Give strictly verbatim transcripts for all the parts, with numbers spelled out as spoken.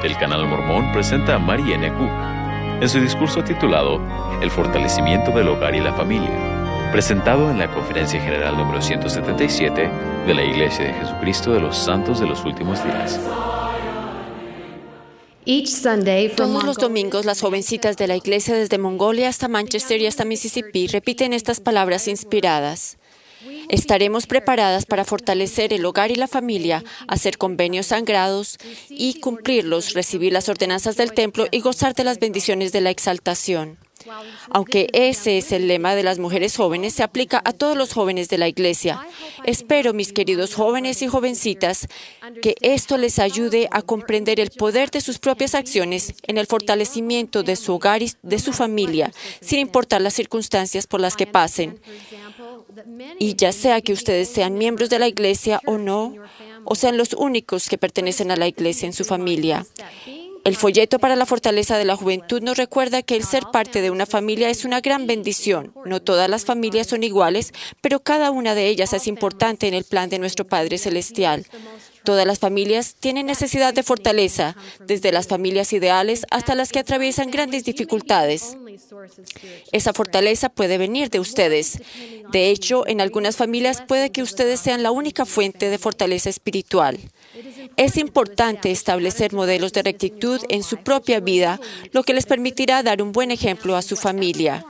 El Canal Mormón presenta a Mary N. Cook en su discurso titulado El fortalecimiento del hogar y la familia, presentado en la Conferencia General número ciento setenta y siete de la Iglesia de Jesucristo de los Santos de los Últimos Días. Todos los domingos, las jovencitas de la iglesia desde Mongolia hasta Manchester y hasta Mississippi repiten estas palabras inspiradas. Estaremos preparadas para fortalecer el hogar y la familia, hacer convenios sagrados y cumplirlos, recibir las ordenanzas del templo y gozar de las bendiciones de la exaltación. Aunque ese es el lema de las mujeres jóvenes, se aplica a todos los jóvenes de la iglesia. Espero, mis queridos jóvenes y jovencitas, que esto les ayude a comprender el poder de sus propias acciones en el fortalecimiento de su hogar y de su familia, sin importar las circunstancias por las que pasen. Y ya sea que ustedes sean miembros de la iglesia o no, o sean los únicos que pertenecen a la iglesia en su familia. El folleto para la fortaleza de la juventud nos recuerda que el ser parte de una familia es una gran bendición. No todas las familias son iguales, pero cada una de ellas es importante en el plan de nuestro Padre Celestial. Todas las familias tienen necesidad de fortaleza, desde las familias ideales hasta las que atraviesan grandes dificultades. Esa fortaleza puede venir de ustedes. De hecho, en algunas familias puede que ustedes sean la única fuente de fortaleza espiritual. Es importante establecer modelos de rectitud en su propia vida, lo que les permitirá dar un buen ejemplo a su familia.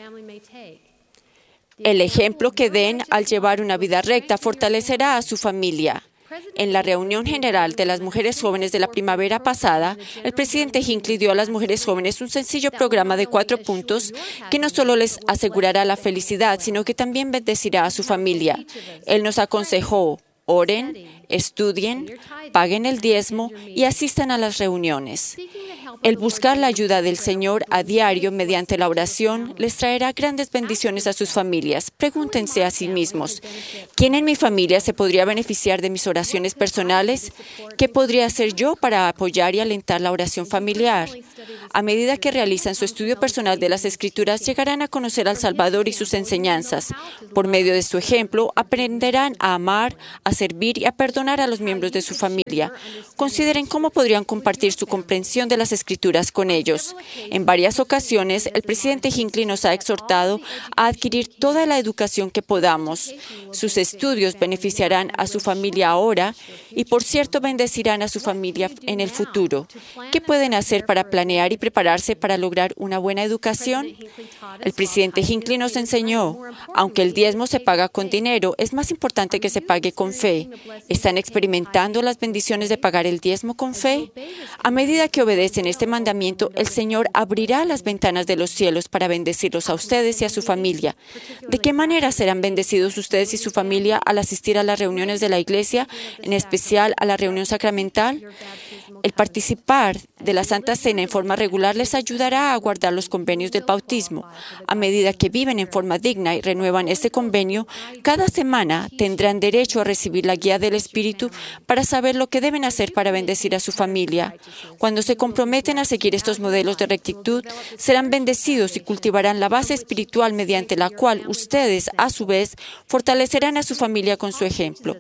El ejemplo que den al llevar una vida recta fortalecerá a su familia. En la reunión general de las mujeres jóvenes de la primavera pasada, el presidente Hinckley dio a las mujeres jóvenes un sencillo programa de cuatro puntos que no solo les asegurará la felicidad, sino que también bendecirá a su familia. Él nos aconsejó: oren, estudien, paguen el diezmo y asistan a las reuniones. El buscar la ayuda del Señor a diario mediante la oración les traerá grandes bendiciones a sus familias. Pregúntense a sí mismos: ¿quién en mi familia se podría beneficiar de mis oraciones personales? ¿Qué podría hacer yo para apoyar y alentar la oración familiar? A medida que realizan su estudio personal de las Escrituras, llegarán a conocer al Salvador y sus enseñanzas. Por medio de su ejemplo, aprenderán a amar, a servir y a perdonar a los miembros de su familia. Consideren cómo podrían compartir su comprensión de las Escrituras con ellos. En varias ocasiones, el presidente Hinckley nos ha exhortado a adquirir toda la educación que podamos. Sus estudios beneficiarán a su familia ahora y, por cierto, bendecirán a su familia en el futuro. ¿Qué pueden hacer para planear y prepararse para lograr una buena educación? El presidente Hinckley nos enseñó: aunque el diezmo se paga con dinero, es más importante que se pague con fe. ¿Están experimentando las bendiciones de pagar el diezmo con fe? A medida que obedecen este mandamiento, el Señor abrirá las ventanas de los cielos para bendecirlos a ustedes y a su familia. ¿De qué manera serán bendecidos ustedes y su familia al asistir a las reuniones de la iglesia, en especial a la reunión sacramental? El participar de la Santa Cena en forma regular les ayudará a guardar los convenios del bautismo. A medida que viven en forma digna y renuevan este convenio, cada semana tendrán derecho a recibir la guía del Espíritu para saber lo que deben hacer para bendecir a su familia. Cuando se comprometen a seguir estos modelos de rectitud, serán bendecidos y cultivarán la base espiritual mediante la cual ustedes, a su vez, fortalecerán a su familia con su ejemplo.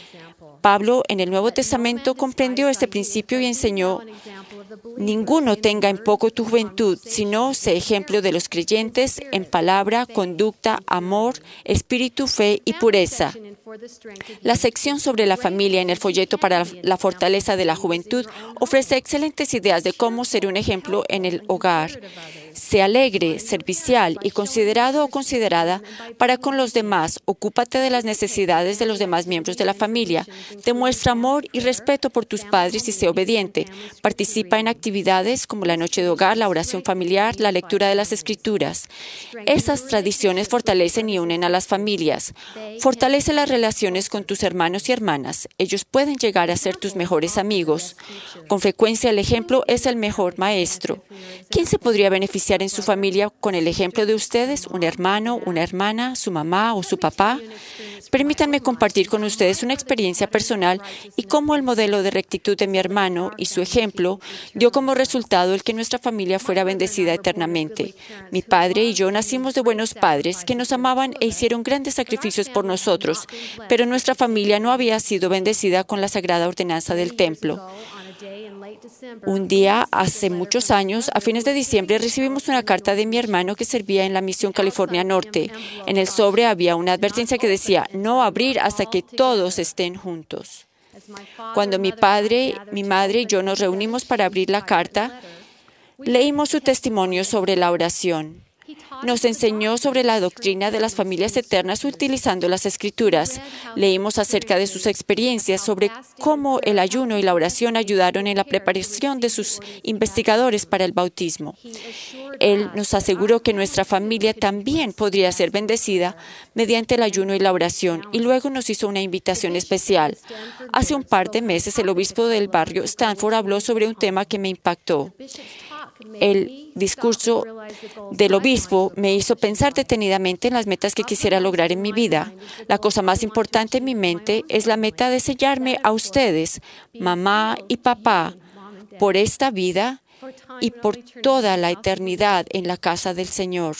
Pablo, en el Nuevo Testamento, comprendió este principio y enseñó: ninguno tenga en poco tu juventud, sino sé ejemplo de los creyentes en palabra, conducta, amor, espíritu, fe y pureza. La sección sobre la familia en el folleto para la fortaleza de la juventud ofrece excelentes ideas de cómo ser un ejemplo en el hogar. Sé alegre, servicial y considerado o considerada para con los demás. Ocúpate de las necesidades de los demás miembros de la familia. Demuestra amor y respeto por tus padres y sé obediente. Participa en actividades como la noche de hogar, la oración familiar, la lectura de las Escrituras. Esas tradiciones fortalecen y unen a las familias. Fortalece las relaciones con tus hermanos y hermanas. Ellos pueden llegar a ser tus mejores amigos. Con frecuencia el ejemplo es el mejor maestro. ¿Quién se podría beneficiar en su familia con el ejemplo de ustedes? ¿Un hermano, una hermana, su mamá o su papá? Permítanme compartir con ustedes una experiencia personal y cómo el modelo de rectitud de mi hermano y su ejemplo dio como resultado el que nuestra familia fuera bendecida eternamente. Mi padre y yo nacimos de buenos padres que nos amaban e hicieron grandes sacrificios por nosotros, pero nuestra familia no había sido bendecida con la sagrada ordenanza del templo. Un día, hace muchos años, a fines de diciembre, recibimos una carta de mi hermano que servía en la Misión California Norte. En el sobre había una advertencia que decía, no abrir hasta que todos estén juntos. Cuando mi padre, mi madre y yo nos reunimos para abrir la carta, leímos su testimonio sobre la oración. Nos enseñó sobre la doctrina de las familias eternas utilizando las Escrituras. Leímos acerca de sus experiencias sobre cómo el ayuno y la oración ayudaron en la preparación de sus investigadores para el bautismo. Él nos aseguró que nuestra familia también podría ser bendecida mediante el ayuno y la oración, y luego nos hizo una invitación especial. Hace un par de meses, el obispo del barrio Stanford habló sobre un tema que me impactó. El discurso del obispo me hizo pensar detenidamente en las metas que quisiera lograr en mi vida. La cosa más importante en mi mente es la meta de sellarme a ustedes, mamá y papá, por esta vida y por toda la eternidad en la casa del Señor.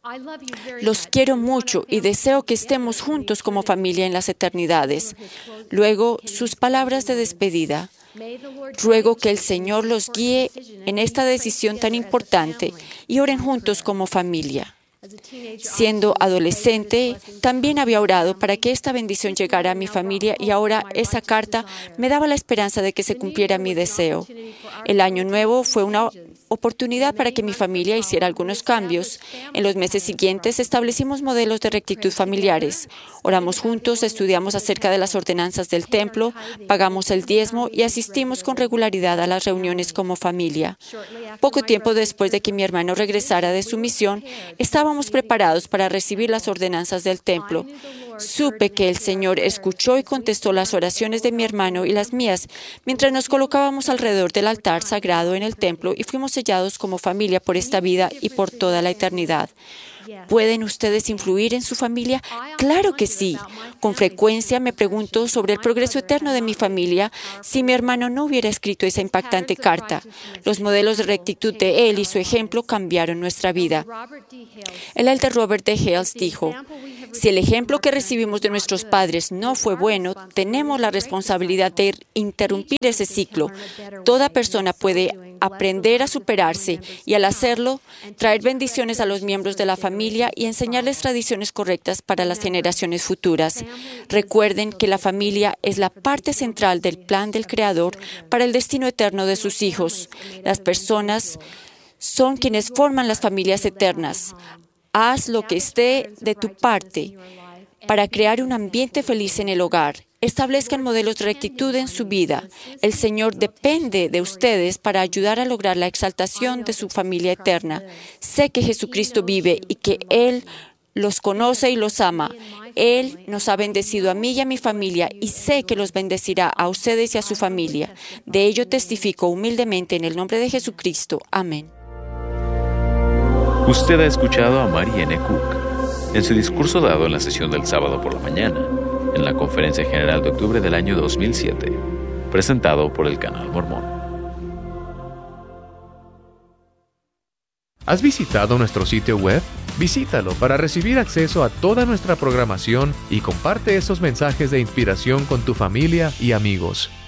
Los quiero mucho y deseo que estemos juntos como familia en las eternidades. Luego, sus palabras de despedida. Ruego que el Señor los guíe en esta decisión tan importante y oren juntos como familia. Siendo adolescente, también había orado para que esta bendición llegara a mi familia y ahora esa carta me daba la esperanza de que se cumpliera mi deseo. El año nuevo fue una oportunidad para que mi familia hiciera algunos cambios. En los meses siguientes establecimos modelos de rectitud familiares. Oramos juntos, estudiamos acerca de las ordenanzas del templo, pagamos el diezmo y asistimos con regularidad a las reuniones como familia. Poco tiempo después de que mi hermano regresara de su misión, estábamos preparados para recibir las ordenanzas del templo. Supe que el Señor escuchó y contestó las oraciones de mi hermano y las mías mientras nos colocábamos alrededor del altar sagrado en el templo y fuimos sellados como familia por esta vida y por toda la eternidad. ¿Pueden ustedes influir en su familia? Claro que sí. Con frecuencia me pregunto sobre el progreso eterno de mi familia si mi hermano no hubiera escrito esa impactante carta. Los modelos de rectitud de él y su ejemplo cambiaron nuestra vida. El elder Robert D. Hales dijo, si el ejemplo que recibimos de nuestros padres no fue bueno, tenemos la responsabilidad de interrumpir ese ciclo. Toda persona puede aprender a superarse y al hacerlo, traer bendiciones a los miembros de la familia y enseñarles tradiciones correctas para las generaciones futuras. Recuerden que la familia es la parte central del plan del Creador para el destino eterno de sus hijos. Las personas son quienes forman las familias eternas. Haz lo que esté de tu parte para crear un ambiente feliz en el hogar. Establezcan modelos de rectitud en su vida. El Señor depende de ustedes para ayudar a lograr la exaltación de su familia eterna. Sé que Jesucristo vive y que Él los conoce y los ama. Él nos ha bendecido a mí y a mi familia y sé que los bendecirá a ustedes y a su familia. De ello testifico humildemente en el nombre de Jesucristo. Amén. Usted ha escuchado a Mary N. Cook en su discurso dado en la sesión del sábado por la mañana, en la Conferencia General de octubre del año dos mil siete, presentado por el Canal Mormón. ¿Has visitado nuestro sitio web? Visítalo para recibir acceso a toda nuestra programación y comparte esos mensajes de inspiración con tu familia y amigos.